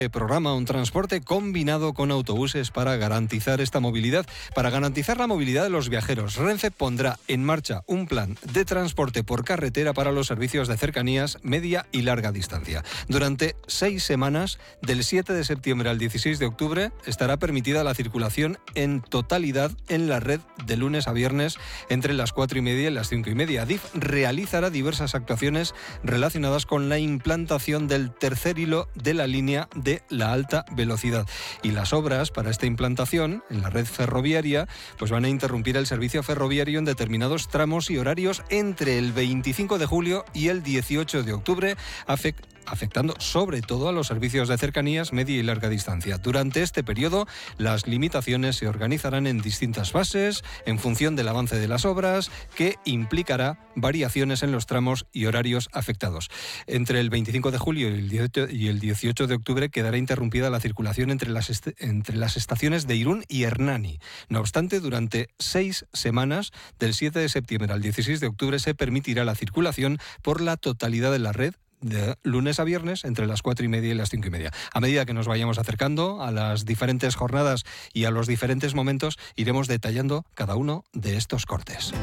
Programa un transporte combinado con autobuses para garantizar esta movilidad. Para garantizar la movilidad de los viajeros, Renfe pondrá en marcha un plan de transporte por carretera para los servicios de cercanías media y larga distancia. Durante 6 semanas, del 7 de septiembre al 16 de octubre, estará permitida la circulación en totalidad en la red de lunes a viernes entre las 4:30 y las 5:30. Adif realizará diversas actuaciones relacionadas con la implantación del tercer hilo de la línea de la alta velocidad. Y las obras para esta implantación en la red ferroviaria pues van a interrumpir el servicio ferroviario en determinados tramos y horarios entre el 25 de julio y el 18 de octubre, afectando sobre todo a los servicios de cercanías media y larga distancia. Durante este periodo, las limitaciones se organizarán en distintas fases en función del avance de las obras, que implicará variaciones en los tramos y horarios afectados. Entre el 25 de julio y el 18 de octubre quedará interrumpida la circulación entre las estaciones de Irún y Hernani. No obstante, durante 6 semanas, del 7 de septiembre al 16 de octubre, se permitirá la circulación por la totalidad de la red de lunes a viernes entre las 4:30 y las 5:30. A medida que nos vayamos acercando a las diferentes jornadas y a los diferentes momentos, iremos detallando cada uno de estos cortes.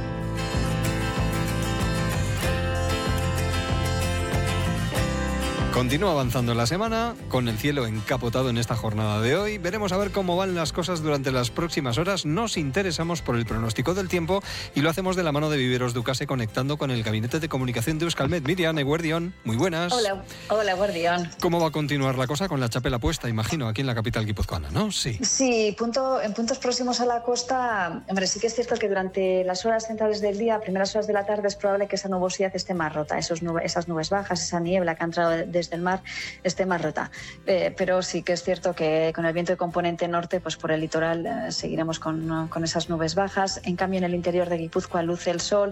Continúa avanzando la semana, con el cielo encapotado en esta jornada de hoy. Veremos a ver cómo van las cosas durante las próximas horas. Nos interesamos por el pronóstico del tiempo y lo hacemos de la mano de Viveros Ducase, conectando con el Gabinete de Comunicación de Euskalmet. Miriam, eguerdión, muy buenas. Hola, eguerdión. ¿Cómo va a continuar la cosa con la chapela puesta, imagino, aquí en la capital guipuzcoana, no? Sí, en puntos próximos a la costa, hombre, sí que es cierto que durante las horas centrales del día, primeras horas de la tarde, es probable que esa nubosidad esté más rota, esas nubes bajas, esa niebla que ha entrado desde el mar esté más rota. Pero sí que es cierto que con el viento de componente norte, pues por el litoral seguiremos con esas nubes bajas. En cambio, en el interior de Guipúzcoa luce el sol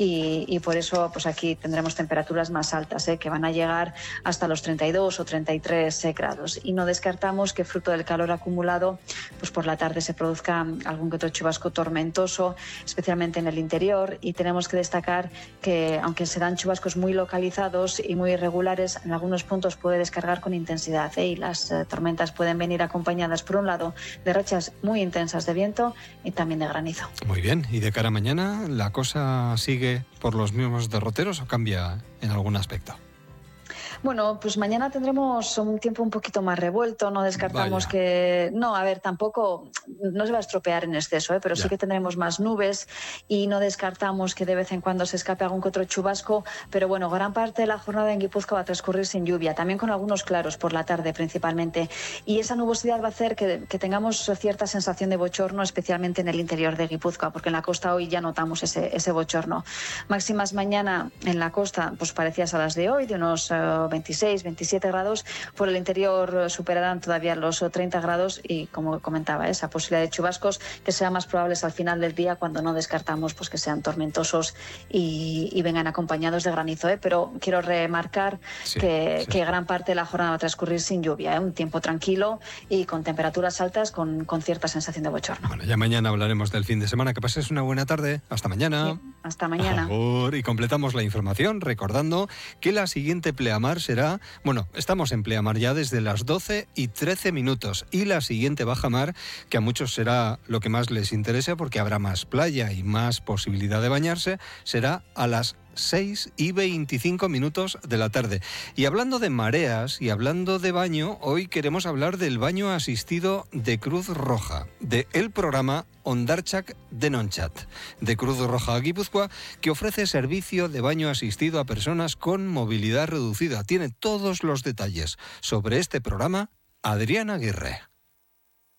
y por eso pues aquí tendremos temperaturas más altas, que van a llegar hasta los 32 o 33 grados. Y no descartamos que fruto del calor acumulado, pues por la tarde se produzca algún que otro chubasco tormentoso, especialmente en el interior. Y tenemos que destacar que, aunque serán chubascos muy localizados y muy irregulares, en algunos puntos puede descargar con intensidad, y las tormentas pueden venir acompañadas, por un lado, de rachas muy intensas de viento y también de granizo. Muy bien, y de cara a mañana, ¿la cosa sigue por los mismos derroteros o cambia en algún aspecto? Bueno, pues mañana tendremos un tiempo un poquito más revuelto, no descartamos que... No, a ver, tampoco no se va a estropear en exceso, pero sí que tendremos más nubes y no descartamos que de vez en cuando se escape algún que otro chubasco, pero bueno, gran parte de la jornada en Guipúzcoa va a transcurrir sin lluvia, también con algunos claros por la tarde principalmente, y esa nubosidad va a hacer que tengamos cierta sensación de bochorno, especialmente en el interior de Guipúzcoa, porque en la costa hoy ya notamos ese bochorno. Máximas mañana en la costa, pues parecidas a las de hoy, de unos 26, 27 grados. Por el interior superarán todavía los 30 grados y, como comentaba, esa posibilidad de chubascos que sean más probables al final del día, cuando no descartamos pues que sean tormentosos y vengan acompañados de granizo. Pero quiero remarcar que gran parte de la jornada va a transcurrir sin lluvia, un tiempo tranquilo y con temperaturas altas, con cierta sensación de bochorno. Bueno, ya mañana hablaremos del fin de semana. Que pases una buena tarde. Hasta mañana. Sí, hasta mañana. Y completamos la información recordando que la siguiente pleamar será, bueno, estamos en pleamar ya desde las 12:13 y la siguiente bajamar, que a muchos será lo que más les interesa porque habrá más playa y más posibilidad de bañarse, será a las 6:25 de la tarde. Y hablando de mareas y hablando de baño, hoy queremos hablar del baño asistido de Cruz Roja, del programa Hondartzak Denontxat, de Cruz Roja Guipúzcoa, que ofrece servicio de baño asistido a personas con movilidad reducida. Tiene todos los detalles sobre este programa Adrián Aguirre.